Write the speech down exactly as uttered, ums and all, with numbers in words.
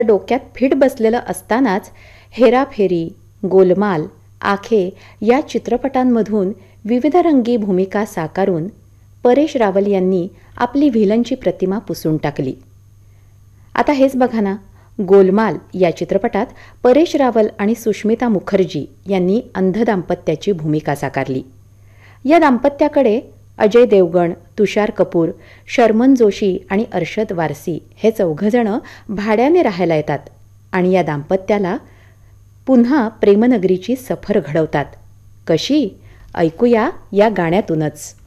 डोक्यात फिट बसलेलं असतानाच हेराफेरी, गोलमाल, आखे या चित्रपटांमधून विविध रंगी भूमिका साकारून परेश रावल यांनी आपली व्हिलनची प्रतिमा पुसून टाकली. आता हेच बघा ना, गोलमाल या चित्रपटात परेश रावल आणि सुष्मिता मुखर्जी यांनी अंध दाम्पत्याची भूमिका साकारली. या दाम्पत्याकडे अजय देवगण, तुषार कपूर, शर्मन जोशी आणि अरशद वारसी हे चौघजणं भाड्याने राहायला येतात आणि या दाम्पत्याला पुन्हा प्रेमनगरीची सफर घडवतात. कशी? ऐकूया या गाण्यातूनच.